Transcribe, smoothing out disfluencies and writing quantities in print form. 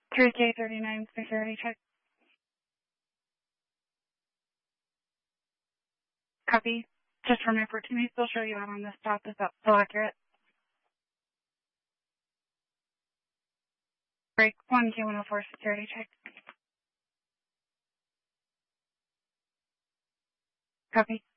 3K39 security check. Copy. Just remember, can we still show you out on this stop? Is that still accurate? Break 1K104 security check. Copy.